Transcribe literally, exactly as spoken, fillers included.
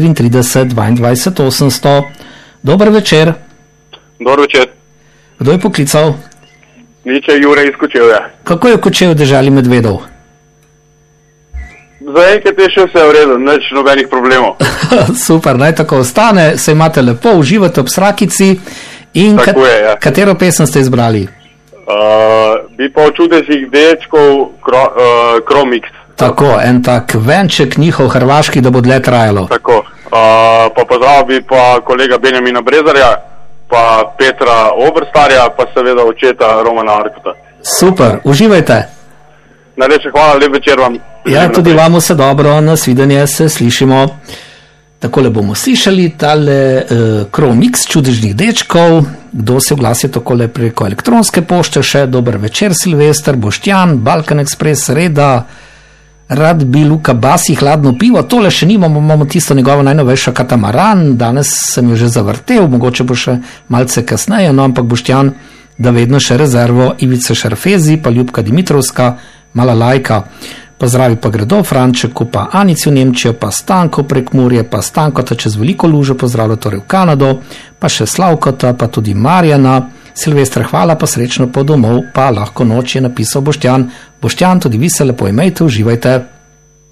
triintrideset dvaindvajset osemsto. Dober večer. Dober večer. Kdo je poklical? Nič je Jure iz Kočevja. Kako je v Kočevju deželi medvedov? Zaenkrat je še vse v redu, nič nobenih problemov. Super, naj tako ostane, se imate lepo, uživate ob srakici. In Tako kat- je, ja. katero pesem ste izbrali? Uh, bi pa o čudesih dečkov kro, uh, Kromix. Tako, en tak venček njihov hrvaški, da bo dlje trajalo. Tako. Uh, pa pozdrav bi pa kolega Benjamina Brezarja, pa Petra Oberstarja, pa seveda očeta Romana Arkota. Super, uživajte. Najlepša hvala, lep večer vam. Ja, tudi vam vse dobro, nasvidenje, se slišimo. Takole bomo slišali tale uh, Kromix čudežnih dečkov. Kdo se oglasi takole preko elektronske pošte še? Dober večer, Silvester, Boštjan, Balkan Express, Reda, rad bi Luka Basi, hladno pivo. Tole še nimamo, imamo tisto njegovo najnovejšo Katamaran, danes sem jo že zavrtel, mogoče bo še malce kasneje, no ampak Boštjan, da vedno še rezervo Ivice Šarfezi, pa Ljubka Dimitrovska, Mala lajka. Pozdravi pa gredo Frančeku, pa Anici v Nemčijo, pa Stanko prek Murje, pa Stankota čez veliko lužo, pozdravlja torej v Kanado, pa še Slavkota, pa tudi Marjana. Silvestra, hvala, pa srečno po domov, pa lahko noč, je napisal Boštjan. Boštjan, tudi vi se lepo imejte, uživajte.